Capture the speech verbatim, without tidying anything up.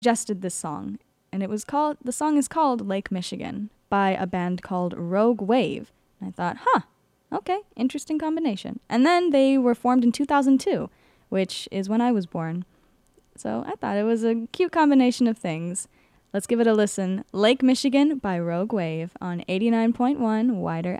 suggested this song, and it was called, the song is called Lake Michigan by a band called Rogue Wave. And I thought, huh, okay, interesting combination. And then they were formed in two thousand two, which is when I was born. So I thought it was a cute combination of things. Let's give it a listen. Lake Michigan by Rogue Wave on eighty-nine point one Wider